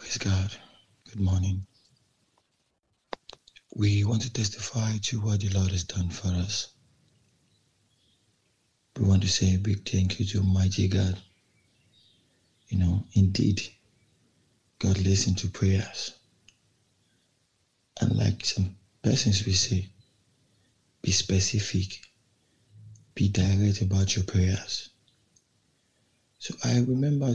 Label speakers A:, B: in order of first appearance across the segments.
A: Praise God. Good morning. We want to testify to what the Lord has done for us. We want to say a big thank you to Almighty God. Indeed, God listens to prayers. And like some persons will say, be specific, be direct about your prayers. So I remember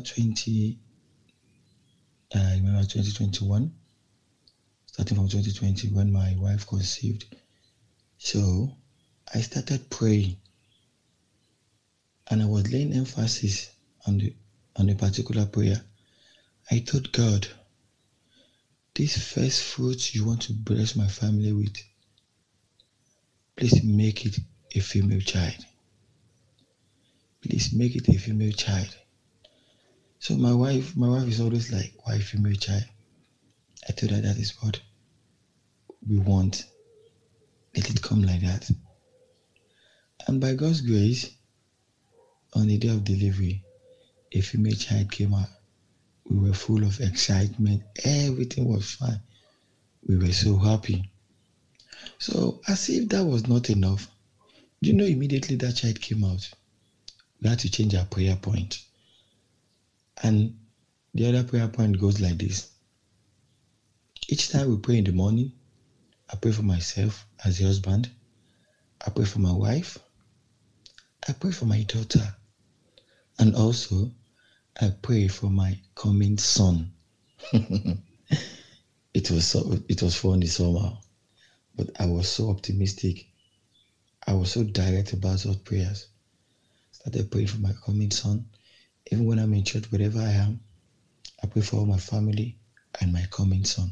A: 2021, starting from 2020 when my wife conceived. So I started praying, and I was laying emphasis on a particular prayer. I told God, this first fruit you want to bless my family with, please make it a female child. Please make it a female child. So my wife is always like, why female child? I told her that is what we want. Let it come like that. And by God's grace, on the day of delivery, a female child came out. We were full of excitement. Everything was fine. We were so happy. So as if that was not enough, immediately that child came out, we had to change our prayer point. And the other prayer point goes like this. Each time we pray in the morning, I pray for myself as the husband. I pray for my wife. I pray for my daughter. And also, I pray for my coming son. It was funny somehow, but I was so optimistic. I was so direct about those prayers. Started praying for my coming son. Even when I'm in church, wherever I am, I pray for all my family and my coming son.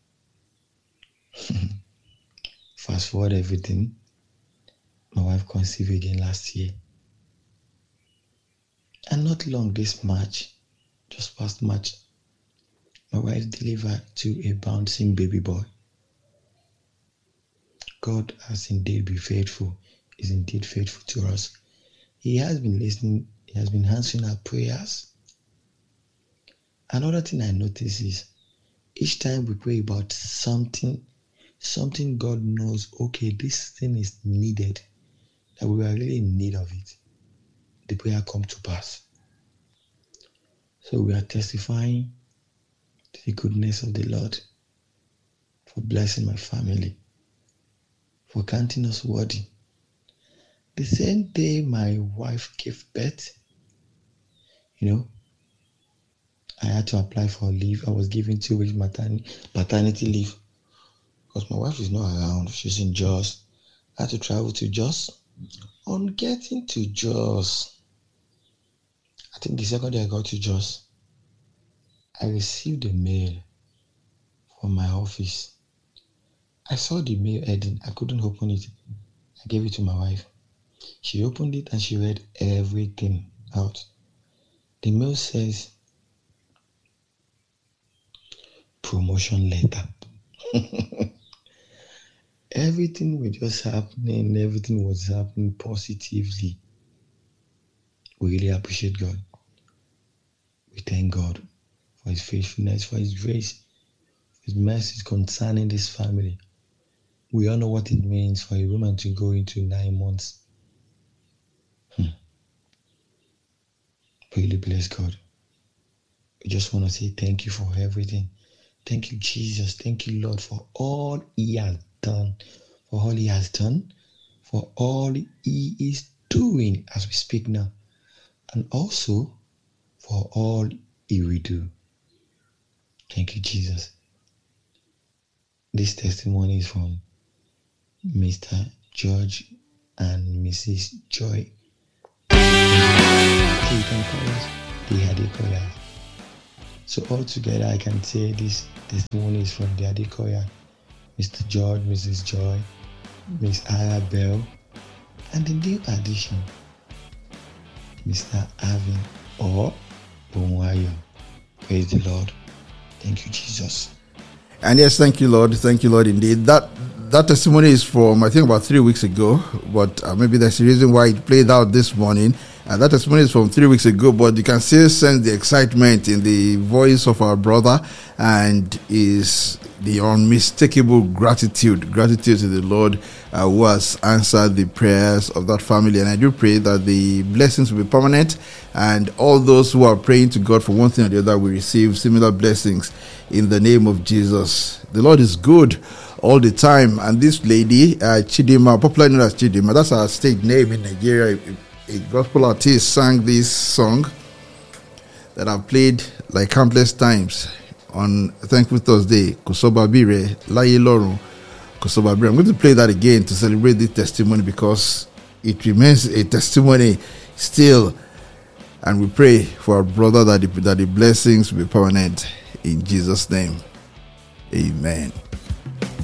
A: Fast forward everything, my wife conceived again last year. And not long this March, just past March, my wife delivered to a bouncing baby boy. God has indeed been faithful, is indeed faithful to us. He has been listening, He has been answering our prayers. Another thing I notice is, each time we pray about something God knows, okay, this thing is needed, that we are really in need of it, the prayer comes to pass. So we are testifying to the goodness of the Lord, for blessing my family, for counting us worthy. The same day my wife gave birth, I had to apply for leave. I was given 2 weeks paternity leave because my wife is not around. She's in Jos. I had to travel to Jos. On getting to Jos, I think the second day I got to Jos, I received a mail from my office. I saw the mail heading. I couldn't open it. I gave it to my wife. She opened it and she read everything out. The mail says, promotion letter. Everything was just happening. Everything was happening positively. We really appreciate God. We thank God for His faithfulness, for His grace, for His mercy concerning this family. We all know what it means for a woman to go into 9 months. Really bless God. We just want to say thank you for everything. Thank you, Jesus. Thank you, Lord, for all He has done. For all He has done. For all He is doing as we speak now. And also for all He will do. Thank you, Jesus. This testimony is from Mr. George and Mrs. Joy. So you can call us the Adekoya. So all together I can say this testimony is from the Adekoya, Mr. George, Mrs. Joy, Miss Arabelle, and the new addition, Mr. Avin or Bumwayo. Praise the Lord. Thank you, Jesus.
B: And yes, thank you, Lord. Thank you, Lord, indeed. That testimony is from, I think, about 3 weeks ago, but maybe there's a reason why it played out this morning. That testimony is from 3 weeks ago, but you can still sense the excitement in the voice of our brother, and is the unmistakable gratitude to the Lord who has answered the prayers of that family. And I do pray that the blessings will be permanent, and all those who are praying to God for one thing or the other will receive similar blessings in the name of Jesus. The Lord is good all the time. And this lady, Chidima, popularly known as Chidima, that's her stage name in Nigeria. A gospel artist sang this song that I've played like countless times on Thankful Thursday, Kusobabire, Laye Lorun, Kusobabire. I'm going to play that again to celebrate this testimony, because it remains a testimony still. And we pray for our brother that the blessings will be permanent in Jesus' name. Amen.